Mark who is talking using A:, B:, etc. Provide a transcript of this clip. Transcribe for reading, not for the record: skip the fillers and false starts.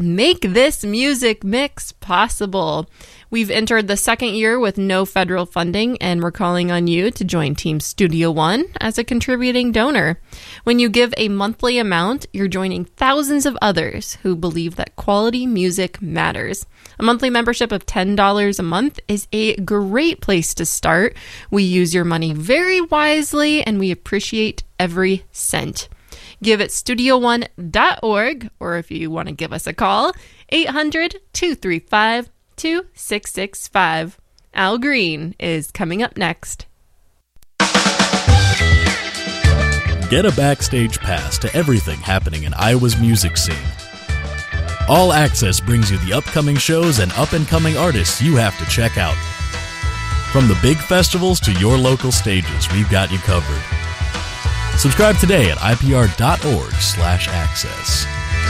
A: make this music mix possible. We've entered the second year with no federal funding, and we're calling on you to join Team Studio One as a contributing donor. When you give a monthly amount, you're joining thousands of others who believe that quality music matters. A monthly membership of $10 a month is a great place to start. We use your money very wisely, and we appreciate every cent. Give at studioone.org, or if you want to give us a call, 800-235-2665. Al Green is coming up next.
B: Get a backstage pass to everything happening in Iowa's music scene. All Access brings you the upcoming shows and up-and-coming artists you have to check out. From the big festivals to your local stages, we've got you covered. Subscribe today at ipr.org/access.